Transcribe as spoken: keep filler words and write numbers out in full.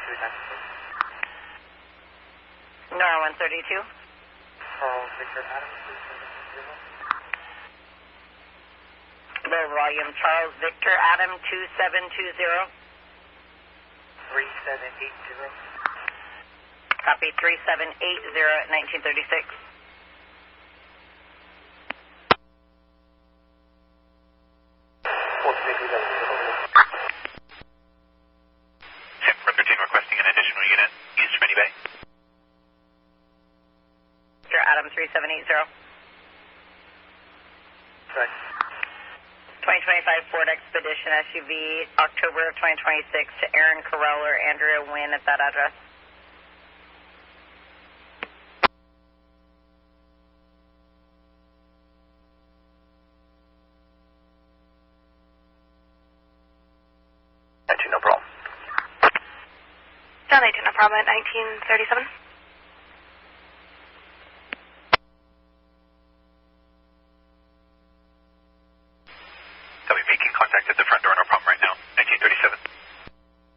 Nora one thirty-two. Charles Victor Adam two seven zero. Low volume, Charles Victor Adam two seven two zero. three seven eight zero. Copy three seven eight zero at nineteen thirty-six. September thirteen requesting an additional unit, East Trinity Bay. Victor Adam three seven eight zero. Sorry. twenty twenty-five Ford Expedition S U V, October of twenty twenty-six to Aaron Carell or Andrea Wynn at that address. nineteen, no problem. John eighteen, no problem, at nineteen thirty-seven. I'll be making contact at the